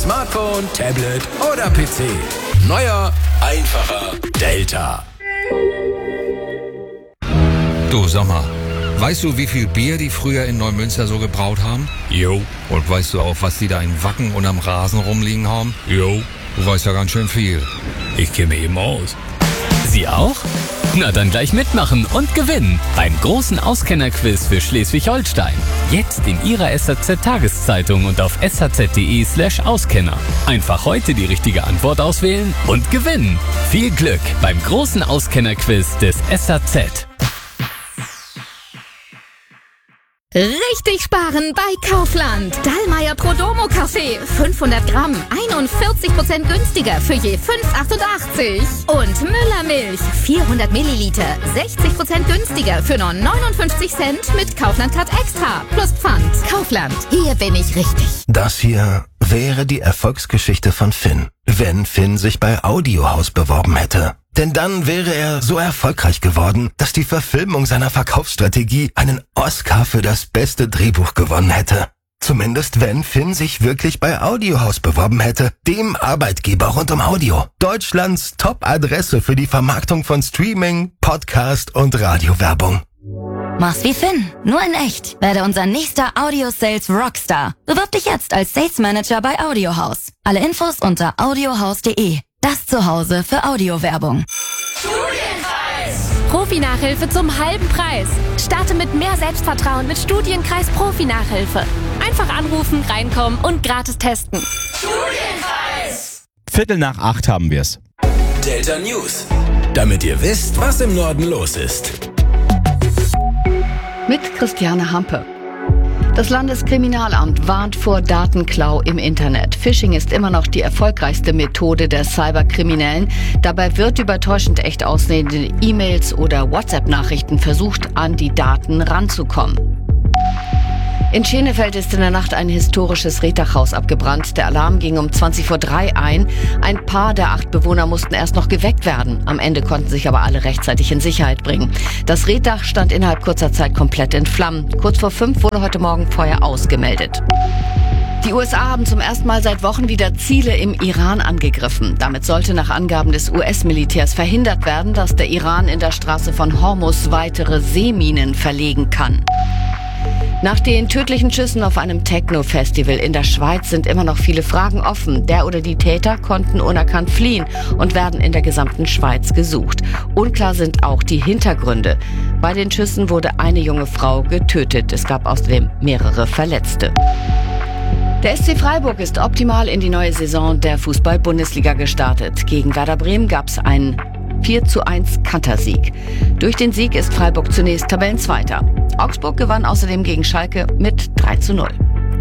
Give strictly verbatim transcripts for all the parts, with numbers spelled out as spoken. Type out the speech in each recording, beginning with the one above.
Smartphone, Tablet oder P C. Neuer, einfacher Delta. Du, sag mal, weißt du, wie viel Bier die früher in Neumünster so gebraut haben? Jo. Und weißt du auch, was die da in Wacken und am Rasen rumliegen haben? Jo. Du weißt ja ganz schön viel. Ich kenne mich eben aus. Sie auch? Na dann gleich mitmachen und gewinnen beim großen Auskennerquiz für Schleswig-Holstein. Jetzt in Ihrer S H Z-Tageszeitung und auf s h z punkt d e slash Auskenner. Einfach heute die richtige Antwort auswählen und gewinnen. Viel Glück beim großen Auskennerquiz des S H Z. Richtig sparen bei Kaufland. Dallmayr Prodomo Kaffee. fünfhundert Gramm. einundvierzig Prozent günstiger für je fünf Euro achtundachtzig. Und Müller Milch. vierhundert Milliliter. sechzig Prozent günstiger für nur neunundfünfzig Cent mit Kaufland Card Extra. Plus Pfand. Kaufland. Hier bin ich richtig. Das hier wäre die Erfolgsgeschichte von Finn, wenn Finn sich bei Audiohaus beworben hätte. Denn dann wäre er so erfolgreich geworden, dass die Verfilmung seiner Verkaufsstrategie einen Oscar für das beste Drehbuch gewonnen hätte. Zumindest wenn Finn sich wirklich bei Audiohaus beworben hätte, dem Arbeitgeber rund um Audio. Deutschlands Top-Adresse für die Vermarktung von Streaming, Podcast und Radiowerbung. Mach's wie Finn, nur in echt. Werde unser nächster Audio-Sales Rockstar. Bewirb dich jetzt als Sales Manager bei Audiohaus. Alle Infos unter audiohaus punkt de. Das Zuhause für Audiowerbung. Studienkreis! Profi-Nachhilfe zum halben Preis. Starte mit mehr Selbstvertrauen mit Studienkreis Profi-Nachhilfe. Einfach anrufen, reinkommen und gratis testen. Studienkreis! Viertel nach acht haben wir's. Delta News. Damit ihr wisst, was im Norden los ist. Mit Christiane Hampe. Das Landeskriminalamt warnt vor Datenklau im Internet. Phishing ist immer noch die erfolgreichste Methode der Cyberkriminellen. Dabei wird über täuschend echt aussehende E-Mails oder WhatsApp-Nachrichten versucht, an die Daten ranzukommen. In Schenefeld ist in der Nacht ein historisches Rehtachhaus abgebrannt. Der Alarm ging um zwanzig vor drei ein. Ein paar der acht Bewohner mussten erst noch geweckt werden. Am Ende konnten sich aber alle rechtzeitig in Sicherheit bringen. Das Reetdach stand innerhalb kurzer Zeit komplett in Flammen. Kurz vor fünf wurde heute Morgen Feuer ausgemeldet. Die U S A haben zum ersten Mal seit Wochen wieder Ziele im Iran angegriffen. Damit sollte nach Angaben des U S-Militärs verhindert werden, dass der Iran in der Straße von Hormuz weitere Seeminen verlegen kann. Nach den tödlichen Schüssen auf einem Techno-Festival in der Schweiz sind immer noch viele Fragen offen. Der oder die Täter konnten unerkannt fliehen und werden in der gesamten Schweiz gesucht. Unklar sind auch die Hintergründe. Bei den Schüssen wurde eine junge Frau getötet. Es gab außerdem mehrere Verletzte. Der S C Freiburg ist optimal in die neue Saison der Fußball-Bundesliga gestartet. Gegen Werder Bremen gab es einen vier zu eins Kantersieg. Durch den Sieg ist Freiburg zunächst Tabellenzweiter. Augsburg gewann außerdem gegen Schalke mit drei zu null.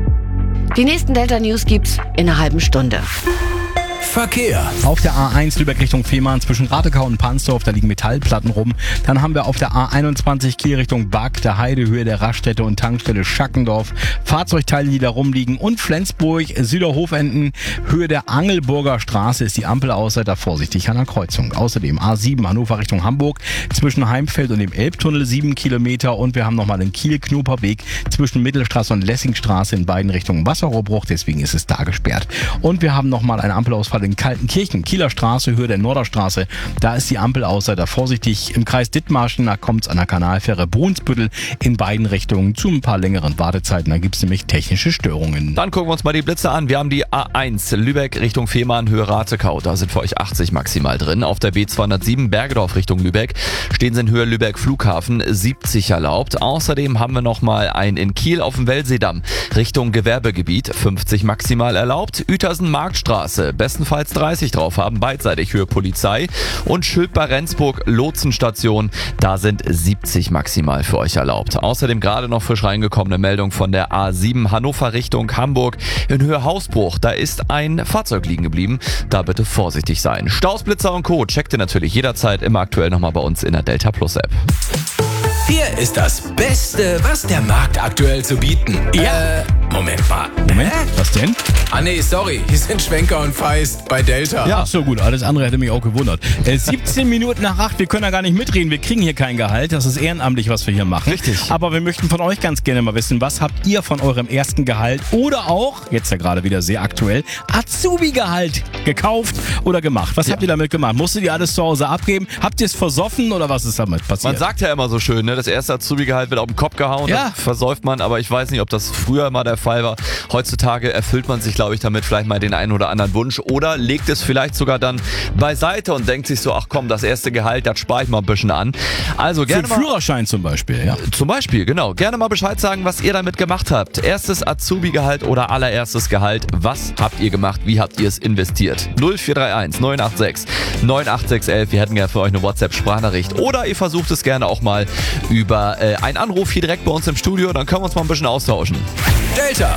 Die nächsten Delta News gibt's in einer halben Stunde. Verkehr. Auf der A eins Lübeck Richtung Fehmarn zwischen Ratekau und Pansdorf, da liegen Metallplatten rum. Dann haben wir auf der A einundzwanzig Kiel Richtung Barg, der Heide, Höhe der Raststätte und Tankstelle Schackendorf. Fahrzeugteile, die da rumliegen. Und Flensburg, Süderhofenden, Höhe der Angelburger Straße ist die Ampel außer vorsichtig an der Kreuzung. Außerdem A sieben Hannover Richtung Hamburg zwischen Heimfeld und dem Elbtunnel sieben Kilometer. Und wir haben nochmal den Kiel-Knoperweg zwischen Mittelstraße und Lessingstraße in beiden Richtungen Wasserrohrbruch. Deswegen ist es da gesperrt. Und wir haben nochmal eine Ampelausfall in Kaltenkirchen, Kieler Straße, Höhe der Norderstraße. Da ist die Ampel außer da vorsichtig. Im Kreis Dithmarschen, da kommt es an der Kanalfähre Brunsbüttel in beiden Richtungen zu ein paar längeren Wartezeiten. Da gibt es nämlich technische Störungen. Dann gucken wir uns mal die Blitze an. Wir haben die A eins Lübeck Richtung Fehmarn, Höhe Ratekau. Da sind für euch achtzig maximal drin. Auf der B zweihundertsieben Bergedorf Richtung Lübeck stehen sie in Höhe Lübeck Flughafen, siebzig erlaubt. Außerdem haben wir noch mal ein in Kiel auf dem Wellseedamm Richtung Gewerbegebiet, fünfzig maximal erlaubt. Uetersen Marktstraße, bestenfalls dreißig drauf haben, beidseitig Höhe Polizei. Und Schülp bei Rendsburg Lotsenstation, da sind siebzig maximal für euch erlaubt. Außerdem gerade noch frisch reingekommene Meldung von der A sieben Hannover Richtung Hamburg in Höhe Hausbruch. Da ist ein Fahrzeug liegen geblieben. Da bitte vorsichtig sein. Staus, Blitzer und Co. checkt ihr natürlich jederzeit immer aktuell nochmal bei uns in der Delta Plus App. Hier ist das Beste, was der Markt aktuell zu bieten. Ja. Äh, Moment mal. Moment, was denn? Ah nee, sorry, hier sind Schwenker und Feist bei Delta. Ja, so gut, alles andere hätte mich auch gewundert. Äh, siebzehn Minuten nach acht, wir können ja gar nicht mitreden, wir kriegen hier kein Gehalt, das ist ehrenamtlich, was wir hier machen. Richtig. Aber wir möchten von euch ganz gerne mal wissen, was habt ihr von eurem ersten Gehalt oder auch, jetzt ja gerade wieder sehr aktuell, Azubi-Gehalt gekauft oder gemacht? Was Ja. habt ihr damit gemacht? Musstet ihr alles zu Hause abgeben? Habt ihr es versoffen oder was ist damit passiert? Man sagt ja immer so schön, ne? Das erste Azubi-Gehalt wird auf den Kopf gehauen, Ja. dann versäuft man, aber ich weiß nicht, ob das früher mal der Fall war. Heutzutage erfüllt man sich, glaube ich, damit vielleicht mal den einen oder anderen Wunsch oder legt es vielleicht sogar dann beiseite und denkt sich so, ach komm, das erste Gehalt, das spare ich mal ein bisschen an. Also Für gerne den mal, Führerschein zum Beispiel, ja. zum Beispiel, genau, gerne mal Bescheid sagen, was ihr damit gemacht habt. Erstes Azubi-Gehalt oder allererstes Gehalt, was habt ihr gemacht, wie habt ihr es investiert? null vier drei eins neun acht sechs neun acht sechs eins, wir hätten gerne für euch eine WhatsApp-Sprachnachricht oder ihr versucht es gerne auch mal über äh, einen Anruf hier direkt bei uns im Studio, dann können wir uns mal ein bisschen austauschen. Delta,